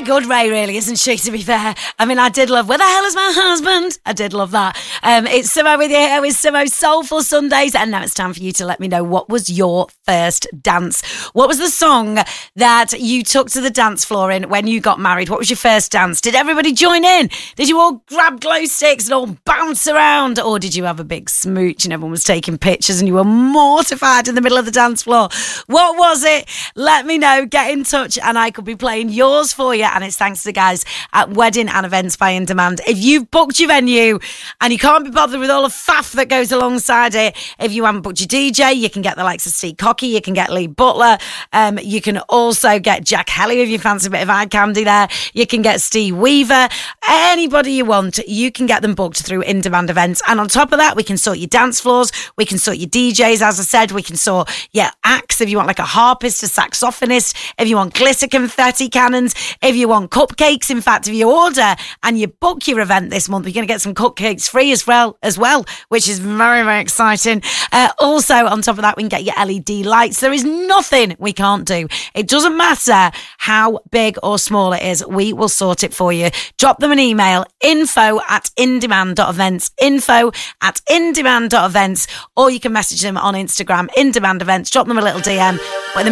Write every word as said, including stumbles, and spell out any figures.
good, Ray, really, isn't she, to be fair? I mean, I did love Where the Hell Is My Husband? I did love that. Um, it's Simo with you here with Simo Soulful Sundays, and now it's time for you to let me know what was your first dance. What was the song that you took to the dance floor in when you got married? What was your first dance? Did everybody join in? Did you all grab glow sticks and all bounce around? Or did you have a big smooch and everyone was taking pictures and you were mortified in the middle of the dance floor? What was it? Let me know. Get in touch and I could be playing yours for you. And it's thanks to the guys at Wedding and Events by In Demand. If you've booked your venue and you can't be bothered with all the faff that goes alongside it, if you haven't booked your D J, you can get the likes of Steve Cocky, you can get Lee Butler, um, you can also get Jack Helly if you fancy a bit of eye candy there, you can get Steve Weaver, anybody you want, you can get them booked through In Demand Events. And on top of that, we can sort your dance floors, we can sort your D Js, as I said, we can sort your acts if you want like a harpist, a saxophonist, if you want glitter confetti cannons, if you want cupcakes. In fact, if you order and you book your event this month, you're going to get some cupcakes free as well, as well, which is very, very exciting. Uh, also, on top of that, we can get your L E D lights. There is nothing we can't do. It doesn't matter how big or small it is. We will sort it for you. Drop them an email, info at indemand.events, info at indemand.events, or you can message them on Instagram, In Demand Events. Drop them a little D M. But in the